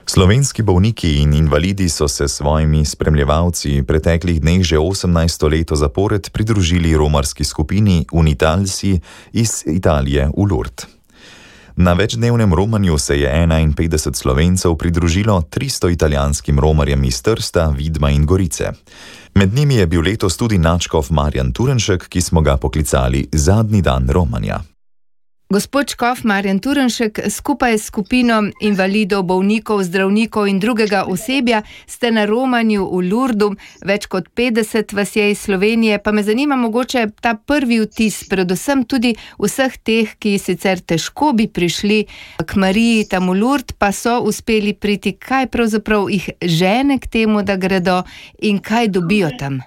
Slovenski bolniki in invalidi so se svojimi spremljevalci preteklih dneh že 18. leto zapored pridružili romarski skupini Unitalsi iz Italije v Lourdes. Na večdnevnem romanju se je 51 Slovencev pridružilo 300 italijanskim romarjem iz Trsta, Vidma in Gorice. Med njimi je bil letos tudi nadškof Marjan Turnšek, ki smo ga poklicali zadnji dan romanja. Gospod škof Marjan Turnšek, skupaj s skupino invalidov, bolnikov, zdravnikov in drugega osebja ste na romanju v Lourdesu, več kot 50 vas je iz Slovenije, pa me zanima mogoče ta prvi vtis, predvsem tudi vseh teh, ki sicer težko bi prišli k Mariji tam v Lourdes, pa so uspeli priti, kaj pravzaprav jih žene k temu, da gredo in kaj dobijo tam.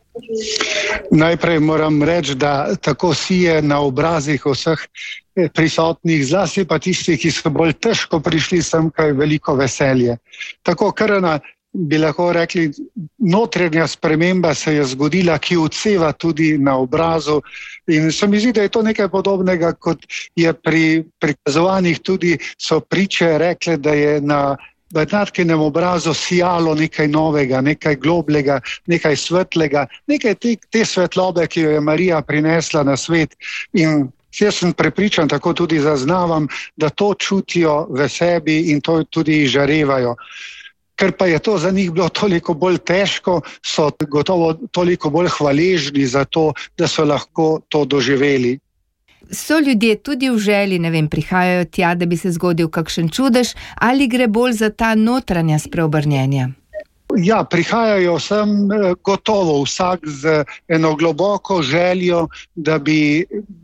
Najprej moram reči, da tako sije na obrazih vseh prisotnih, zlasti pa tisti, ki so bolj težko prišli sem, kaj veliko veselje. Tako krna, bi lahko rekli, notranja sprememba se je zgodila, ki odseva tudi na obrazu in se mi zdi, da je to nekaj podobnega, kot je pri prikazovanjih tudi so priče rekle, da je na Natkinem obrazu sijalo nekaj novega, nekaj globlega, nekaj svetlega, nekaj te svetlobe, ki jo je Marija prinesla na svet. In jaz sem prepričan, tako tudi zaznavam, da to čutijo v sebi in to tudi izžarevajo. Ker pa je to za njih bilo toliko bolj težko, so gotovo toliko bolj hvaležni za to, da so lahko to doživeli. So ljudje tudi v želji, prihajajo tja, da bi se zgodil kakšen čudež, ali gre bolj za ta notranja spreobrnjenja? Ja, prihajajo sem gotovo vsak z eno globoko željo, da bi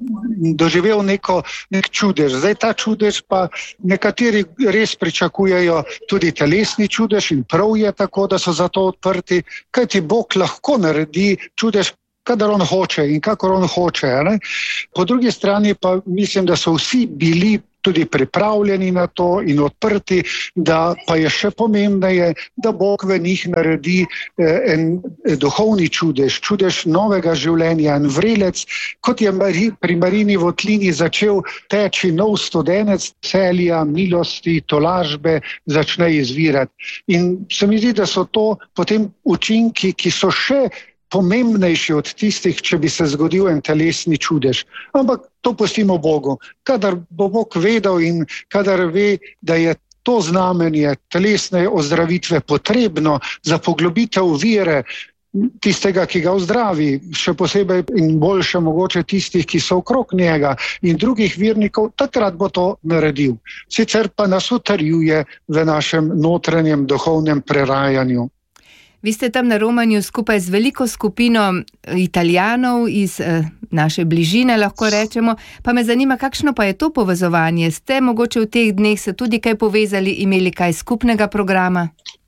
doživel nek čudež. Zdaj ta čudež pa nekateri res pričakujejo tudi telesni čudež in prav je tako, da so za to odprti, kajti Bog lahko naredi čudež, kadar on hoče in kakor on hoče. Ne? Po drugi strani pa mislim, da so vsi bili tudi pripravljeni na to in odprti, da pa je še pomembneje, da Bog v njih naredi en duhovni čudež, čudež novega življenja, en vrelec, kot je pri Marini votlini začel teči nov studenec, veselja, milosti, tolažbe začne izvirati. In se mi zdi, da so to potem učinki, ki so še pomembnejši od tistih, če bi se zgodil en telesni čudež. Ampak to pustimo Bogu. Kadar bo Bog vedel in kadar ve, da je to znamenje telesne ozdravitve potrebno za poglobitev vere tistega, ki ga ozdravi, še posebej in boljše mogoče tistih, ki so okrog njega in drugih vernikov, takrat bo to naredil. Sicer pa nas utrjuje v našem notranjem duhovnem prerajanju. Vi ste tam na romanju skupaj z veliko skupino Italijanov iz naše bližine, lahko rečemo. Pa me zanima, kakšno pa je to povezovanje? Ste mogoče v teh dneh se tudi kaj povezali, imeli kaj skupnega programa?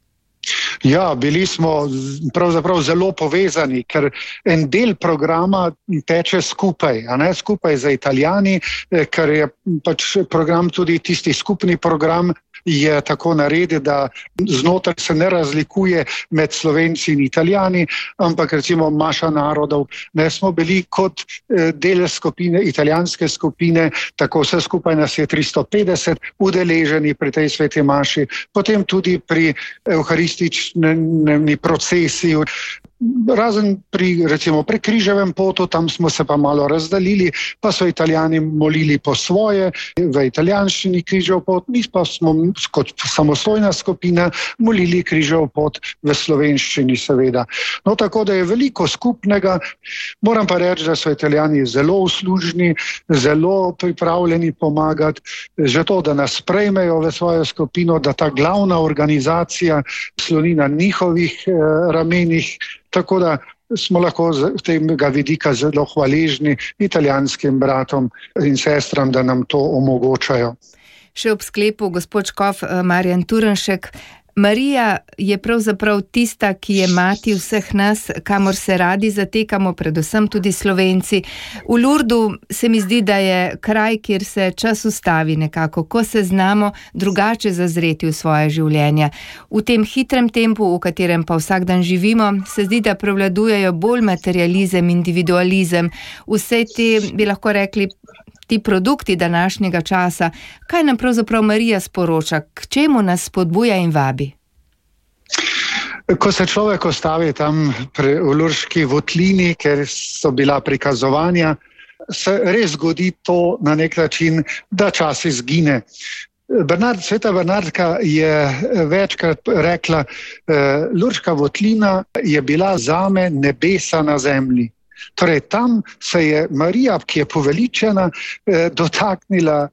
Ja, bili smo pravzaprav zelo povezani, ker en del programa teče skupaj, a ne skupaj z Italijani, ker je pač program tudi tisti skupni program, je tako naredi, da znotraj se ne razlikuje med Slovenci in Italijani, ampak recimo maša narodov. Ne smo bili kot del skupine, italijanske skupine, tako vse skupaj nas je 350 udeleženi pri tej sveti maši, potem tudi pri evharistični procesi, razen recimo pri križevem potu, tam smo se pa malo razdaljili, pa so Italijani molili po svoje, v italijanščini križev pot, mi pa smo kot samostojna skupina molili križev pot v slovenščini seveda. No, tako da je veliko skupnega, moram pa reči, da so Italijani zelo uslužni, zelo pripravljeni pomagati, že to, da nas sprejmejo v svojo skupino, da ta glavna organizacija sloni na njihovih ramenih, tako da smo lahko z tega vidika zelo hvaležni italijanskim bratom in sestram, da nam to omogočajo. Še ob sklepu, gospod škof Marjan Turnšek, Marija je pravzaprav tista, ki je mati vseh nas, kamor se radi zatekamo, predvsem tudi Slovenci. V Lourdesu se mi zdi, da je kraj, kjer se čas ustavi nekako, ko se znamo drugače zazreti v svoje življenja. V tem hitrem tempu, v katerem pa vsak dan živimo, se zdi, da prevladujejo bolj materializem, individualizem, vse te, bi lahko rekli, ti produkti današnjega časa. Kaj nam pravzaprav Marija sporoča, k čemu nas spodbuja in vabi? Ko se človek ostavi tam v Lurški votlini, ker so bila prikazovanja, se res zgodi to na nek način, da čas izgine. Sveta Bernardka je večkrat rekla, Lurška votlina je bila zame nebesa na zemlji. Torej, tam se je Marija, ki je poveličena, dotaknila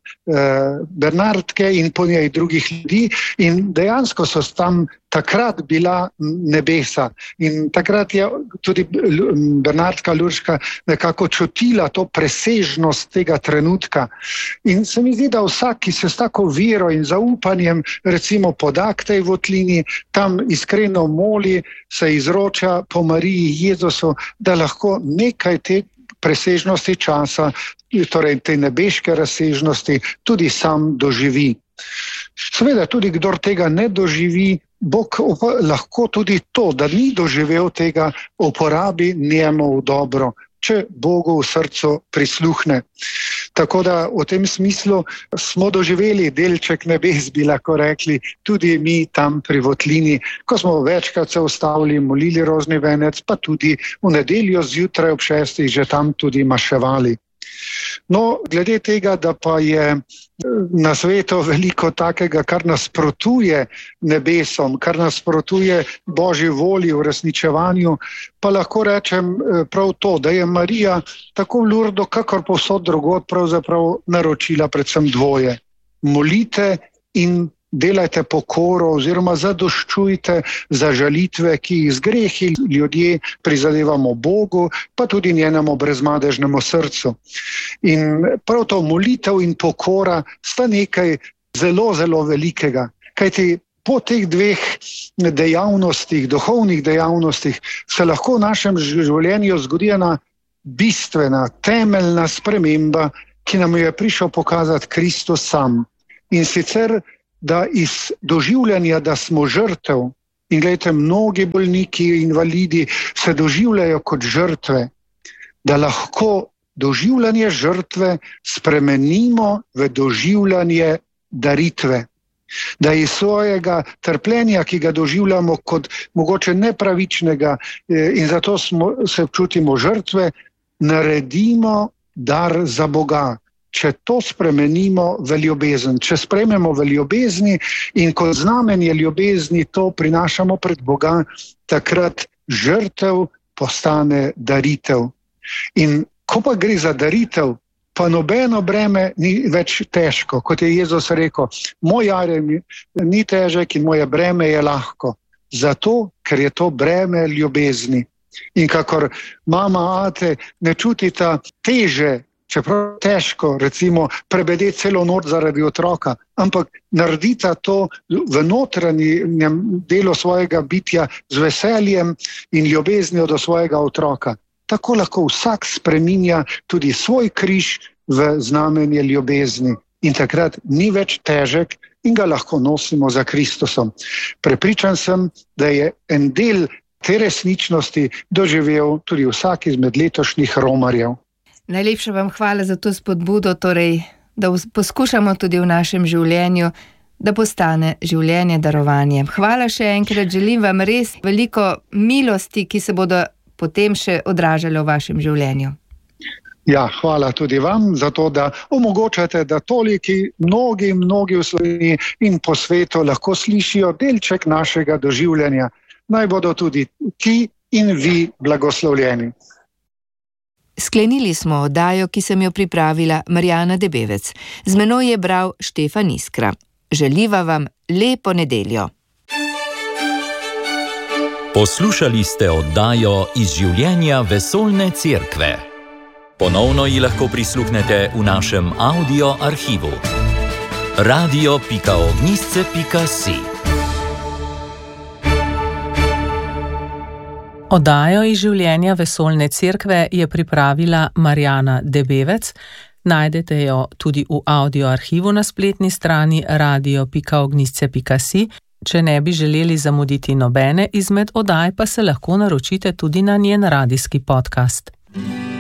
Bernardke in po njej drugih ljudi in dejansko so tam takrat bila nebesa. In takrat je tudi Bernardka Lurška nekako čutila to presežnost tega trenutka. In se mi zdi, da vsak, ki se s tako vero in zaupanjem recimo poda k tej votlini, tam iskreno moli, se izroča po Mariji Jezusu, da lahko nekaj te presežnosti časa, torej te nebeške razsežnosti, tudi sam doživi. Seveda tudi, kdor tega ne doživi, Bog lahko tudi to, da ni doživel tega, uporabi njemu v dobro, če Bogu v srcu prisluhne. Tako da v tem smislu smo doživeli delček nebes, bi lahko rekli, tudi mi tam pri votlini, ko smo večkrat se ustavili, molili rožni venec, pa tudi v nedeljo zjutraj ob 6 že tam tudi maševali. No, glede tega, da pa je na svetu veliko takega, kar nasprotuje nebesom, kar nasprotuje Božji volji v uresničevanju, pa lahko rečem prav to, da je Marija tako v Lurdu, kakor povsod drugod pravzaprav naročila predvsem dvoje. Molite in delajte pokoro oziroma zadoščujte za žalitve, ki jih z grehi ljudje prizadevamo Bogu, pa tudi njenemu brezmadežnemu srcu. In prav to molitev in pokora sta nekaj zelo, zelo velikega. Kajti po teh dveh dejavnostih, duhovnih dejavnostih, se lahko v našem življenju zgodi ena bistvena, temeljna sprememba, ki nam je prišel pokazati Kristus sam. In sicer da iz doživljanja, da smo žrtev, in gledajte, mnogi bolniki, invalidi se doživljajo kot žrtve, da lahko doživljanje žrtve spremenimo v doživljanje daritve. Da iz svojega trpljenja, ki ga doživljamo kot mogoče nepravičnega in zato se občutimo žrtve, naredimo dar za Boga. Če to spremenimo v ljubezen, če sprejmemo v ljubezni in kot znamenje ljubezni to prinašamo pred Boga, takrat žrtev postane daritev. In ko pa gre za daritev, pa nobeno breme ni več težko. Kot je Jezus rekel, moj jarem ni težek in moje breme je lahko. Zato, ker je to breme ljubezni. In kakor mama, ate ne čutita teže, čeprav težko, recimo, prebedeti celo noč zaradi otroka, ampak naredita to v notranjem delu svojega bitja z veseljem in ljubeznijo do svojega otroka. Tako lahko vsak spreminja tudi svoj križ v znamenje ljubezni. In takrat ni več težek in ga lahko nosimo za Kristusom. Prepričan sem, da je en del te resničnosti doživel tudi vsak izmed letošnjih romarjev. Najlepša vam hvala za to spodbudo, torej, da poskušamo tudi v našem življenju, da postane življenje darovanje. Hvala še enkrat, želim vam res veliko milosti, ki se bodo potem še odražale v vašem življenju. Ja, hvala tudi vam za to, da omogočate, da toliki, mnogi v Sloveniji in po svetu lahko slišijo delček našega doživljanja. Naj bodo tudi ti in vi blagoslovljeni. Sklenili smo oddajo, ki sem jo pripravila Marjana Debevec. Z menoj je bral Štefan Iskra. Želiva vam lepo nedeljo. Poslušali ste oddajo iz življenja Vesoljne cerkve. Ponovno ji lahko prisluhnete v našem audio arhivu. radio.ognisce.si. Oddajo iz življenja Vesoljne cerkve je pripravila Marjana Debevec. Najdete jo tudi v audio arhivu na spletni strani radio.ognisce.si. Če ne bi želeli zamuditi nobene izmed oddaj, pa se lahko naročite tudi na njen radijski podcast.